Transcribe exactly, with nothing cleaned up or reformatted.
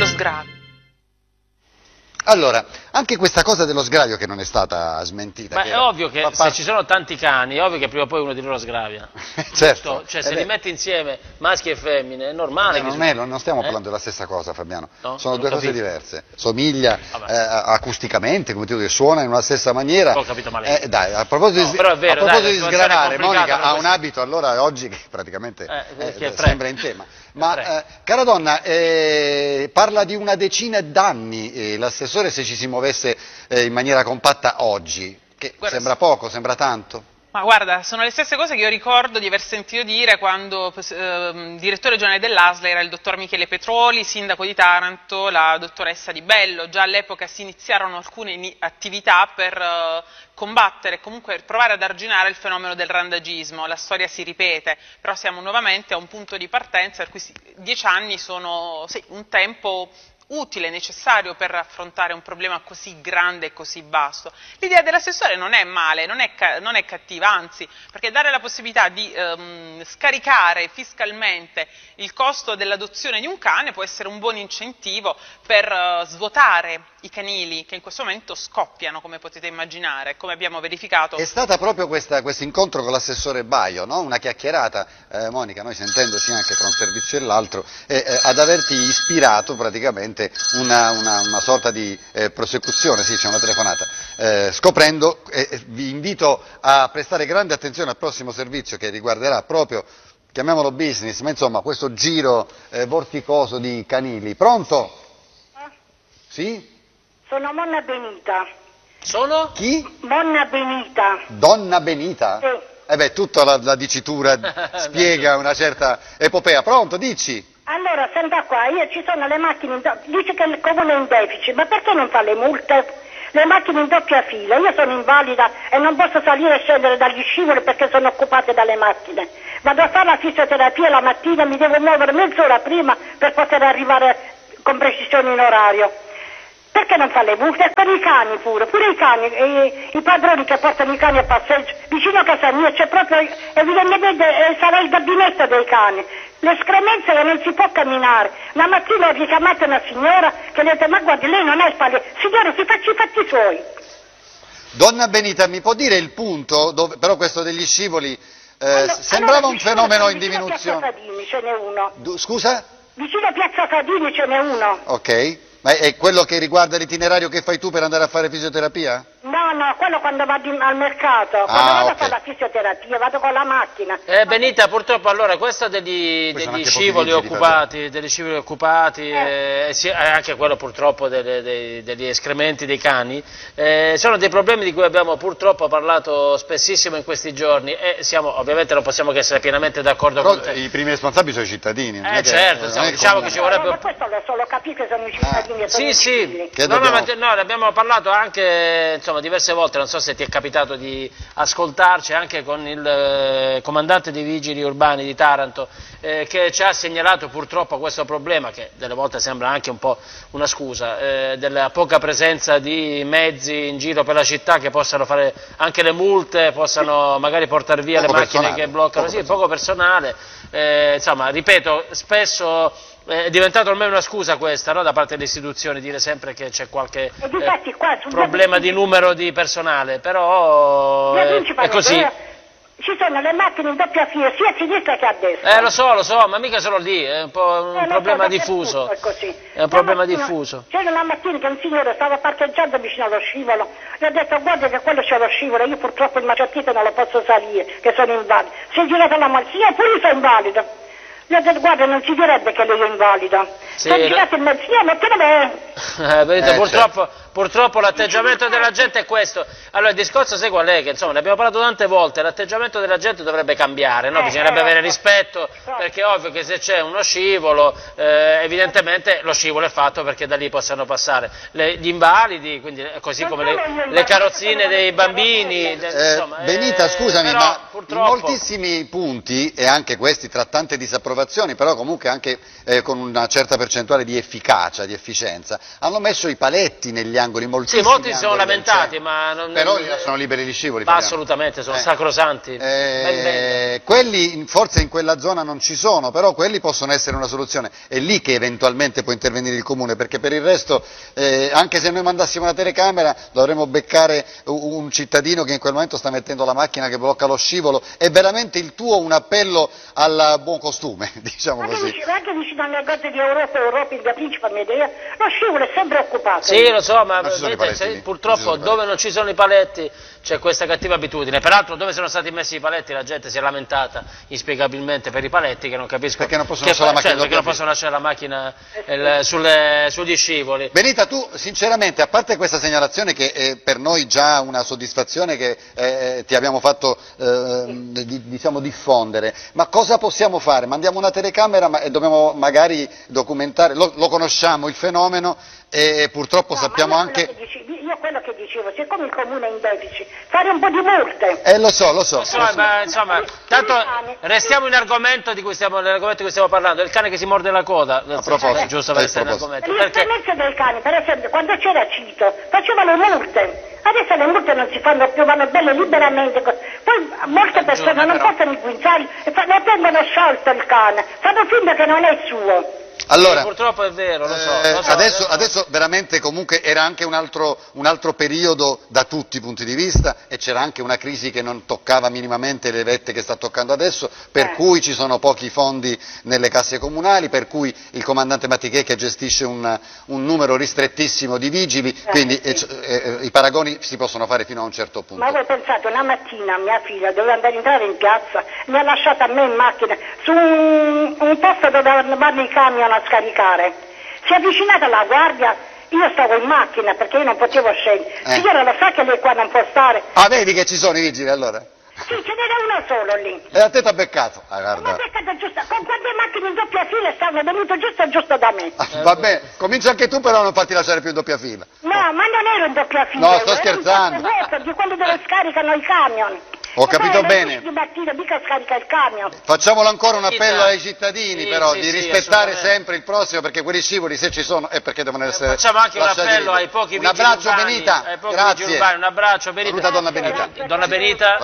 dello sgravio. Allora, anche questa cosa dello sgravio che non è stata smentita. Ma che è ovvio che fa... se ci sono tanti cani, è ovvio che prima o poi uno di loro sgravia. Certo. Cioè, se eh li beh. metti insieme, maschi e femmine, è normale. Eh, che non, su... è, non stiamo eh? parlando della stessa cosa, Fabiano. No? Sono Non due capisco. cose diverse. Somiglia eh, acusticamente, come ti dico, suona in una stessa maniera. Ho capito male. Eh, dai, a proposito no, di, però è vero, a proposito dai, di sgravare, Monica ha questo... un abito allora oggi che praticamente eh, eh, che sembra in tema. Ma, eh, cara donna, eh, parla di una decina d'anni eh, l'assessore se ci si muovesse eh, in maniera compatta oggi, che Guarda, sembra poco, sembra tanto? Ma guarda, sono le stesse cose che io ricordo di aver sentito dire quando eh, direttore generale dell'A S L era il dottor Michele Petroli, sindaco di Taranto, la dottoressa Di Bello. Già all'epoca si iniziarono alcune attività per eh, combattere, comunque provare ad arginare il fenomeno del randagismo. La storia si ripete, però siamo nuovamente a un punto di partenza per cui sì, dieci anni sono sì, un tempo utile, necessario per affrontare un problema così grande e così vasto. L'idea dell'assessore non è male, non è, non è cattiva, anzi, perché dare la possibilità di ehm, scaricare fiscalmente il costo dell'adozione di un cane può essere un buon incentivo per eh, svuotare i canili che in questo momento scoppiano, come potete immaginare, come abbiamo verificato. È stata proprio questo incontro con l'assessore Baio, no? Una chiacchierata, eh, Monica, noi sentendoci anche tra un servizio e l'altro, eh, eh, ad averti ispirato praticamente Una, una, una sorta di eh, prosecuzione, sì, c'è una telefonata, eh, scoprendo, eh, vi invito a prestare grande attenzione al prossimo servizio che riguarderà proprio, chiamiamolo business, ma insomma questo giro eh, vorticoso di canili. Pronto? Eh? Sì? Sono Monna Benita. Sono? Chi? Monna Benita. Donna Benita? Sì. Eh beh, tutta la, la dicitura spiega una certa epopea. Pronto, dici? Allora, senta qua, io ci sono le macchine, in do... dice che il comune è in deficit, ma perché non fa le multe? Le macchine in doppia fila, io sono invalida e non posso salire e scendere dagli scivoli perché sono occupate dalle macchine. Vado a fare la fisioterapia la mattina, mi devo muovere mezz'ora prima per poter arrivare con precisione in orario. Perché non fa le multe? E per i cani pure, pure i cani, i, i padroni che portano i cani a passeggio, vicino a casa mia c'è proprio, evidentemente eh, sarà il gabinetto dei cani, le scremenze che non si può camminare. La mattina ho richiamato una signora che le ha detto, ma guardi, lei non è il palio, signore si faccia i fatti suoi. Donna Benita, mi può dire il punto, dove, però questo degli scivoli, eh, allora, sembrava allora, un fenomeno in vicino diminuzione. Vicino a Piazza Fadini ce n'è uno. Du, scusa? Vicino a Piazza Fadini ce n'è uno. Ok. Ma è quello che riguarda l'itinerario che fai tu per andare a fare fisioterapia? No, no, quello quando vado in, al mercato, quando ah, vado okay. a fare la fisioterapia, vado con la macchina. Eh, Benita, purtroppo allora questo degli, degli scivoli occupati, degli scivoli occupati, eh. Eh, sì, anche quello purtroppo delle, dei, degli escrementi dei cani, eh, sono dei problemi di cui abbiamo purtroppo parlato spessissimo in questi giorni e siamo, ovviamente non possiamo che essere pienamente d'accordo con te. I primi responsabili sono i cittadini. Eh certo, insomma, diciamo che ci vorrebbe... Ma questo lo so, lo capisco che sono i cittadini. Ah. Sì, sì, no, dobbiamo... no, no, ne abbiamo parlato anche insomma, diverse volte, non so se ti è capitato di ascoltarci anche con il eh, comandante dei vigili urbani di Taranto eh, che ci ha segnalato purtroppo questo problema, che delle volte sembra anche un po' una scusa, eh, della poca presenza di mezzi in giro per la città che possano fare anche le multe, possano magari portare via poco le macchine personale, che bloccano, poco sì, poco personale, eh, insomma, ripeto, spesso... È diventato ormai una scusa questa, no? Da parte delle istituzioni, dire sempre che c'è qualche eh, qua, problema di numero di personale, però eh, è così. Ci sono le macchine in doppia fila, sia a sinistra che a destra. Eh lo so, lo so, ma mica solo lì, è un po' un eh, problema so, diffuso. È, così. È un problema mattina, diffuso. C'era una mattina che un signore stava parcheggiando vicino allo scivolo, gli ho detto guarda che quello c'è lo scivolo, io purtroppo il macciatito non lo posso salire, che sono invalido. Si è girato la mano, sì, io pure sono invalido. Gli ho detto, guarda, non si direbbe che lei è invalida. Sì, sono girato il mezzo, ma te ne vai? Eh, vedete, eh, purtroppo, certo. purtroppo l'atteggiamento della gente è questo. Allora il discorso sai qual è? Che insomma ne abbiamo parlato tante volte, l'atteggiamento della gente dovrebbe cambiare, no? eh, Bisognerebbe eh, avere eh, rispetto, eh. perché è ovvio che se c'è uno scivolo, eh, evidentemente lo scivolo è fatto perché da lì possano passare le, gli invalidi, quindi così non come le, le carrozzine dei bambini. Eh, insomma, Benita, eh, scusami, però, ma purtroppo... in moltissimi punti, e anche questi tra tante disapprovazioni, però comunque anche eh, con una certa percentuale di efficacia, di efficienza, hanno messo i paletti negli anni angoli, Sì, moltissimi molti si sono angoli del lamentati, centro. ma... Non, Però non- sono liberi gli scivoli. Ma parliamo. assolutamente, sono Eh. sacrosanti. Eh, Ben venga. quelli forse in quella zona non ci sono, però quelli possono essere una soluzione. È lì che eventualmente può intervenire il comune, perché per il resto, eh, anche se noi mandassimo una telecamera, dovremmo beccare un un cittadino che in quel momento sta mettendo la macchina che blocca lo scivolo. È veramente il tuo un appello al buon costume, diciamo Anche così. vicino, anche vicino alle cose di Europa, Europa, in via Principe a Medea, lo scivolo è sempre occupato. Sì, lo so, ma Non ci sono i vedete, paletti se- lì, non ci purtroppo sono i dove paletti. non ci sono i paletti c'è questa cattiva abitudine. Peraltro dove sono stati messi i paletti la gente si è lamentata inspiegabilmente per i paletti che non capisco. Perché non possono che lasciare la fa- macchina certo, in perché non doppia possono lasciare la macchina eh, sulle- sugli scivoli. Benita, tu sinceramente, a parte questa segnalazione che è per noi già una soddisfazione che eh, ti abbiamo fatto eh, di- diciamo diffondere, ma cosa possiamo fare? Mandiamo una telecamera ma, e dobbiamo magari documentare, lo, lo conosciamo il fenomeno e purtroppo No, sappiamo ma io anche... quello che dicevo- io quello che dicevo, siccome il comune è in deficit, fare un po' di multe. Eh lo so, lo so. Insomma, ma, insomma, tanto restiamo in argomento di cui stiamo, nell'argomento di cui stiamo parlando, il cane che si morde la coda, A proposito, giusto per a essere in proposito. argomento. Le Perché? permesse dei cani, per esempio, quando c'era Cito, faceva le multe. Adesso le multe non si fanno più, vanno belle liberamente. Poi molte persone non però. possono i guinzagli e fa- lo tengono sciolto il cane, fanno finta che non è suo. Allora, Sì, purtroppo è vero, lo so. Eh, lo so, adesso, lo so. adesso veramente comunque era anche un altro, un altro periodo da tutti i punti di vista e c'era anche una crisi che non toccava minimamente le vette che sta toccando adesso, per Eh. cui ci sono pochi fondi nelle casse comunali, per cui il comandante Mattichè che gestisce un, un numero ristrettissimo di vigili, quindi eh, c- eh, i paragoni si possono fare fino a un certo punto. Ma voi pensate, una mattina mia figlia doveva andare a entrare in piazza, mi ha lasciato a me in macchina su un, un posto dove vanno i camion a scaricare. Si è avvicinata la guardia, io stavo in macchina perché io non potevo scendere. Eh. Signora, lo sa che lei qua non può stare? Ah, vedi che ci sono i vigili allora? Sì, ce n'era uno solo lì. E a te ti ha beccato? Ah, Ma guarda. beccata giusto, con quante macchine in doppia fila stavano venuto giusto giusto da me. Ah, va bene, comincia anche tu però a non farti lasciare più in doppia fila. No, ma non ero in doppia fila. No, sto ero scherzando. in posto vuoto, di quelli dove scaricano i camion. Ho E capito poi alle bene. dieci di mattina mica scarica il camion. Facciamolo ancora un Chissà. appello ai cittadini Sì, però sì, di sì, rispettare assolutamente. sempre il prossimo perché quelli scivoli se ci sono è perché devono essere Facciamo anche un lasciati appello liberi. ai pochi Un vigili abbraccio urbani, Benita, ai pochi vigili grazie. urbani, un abbraccio Benita. Saluta donna Benita. Eh, Donna Benita.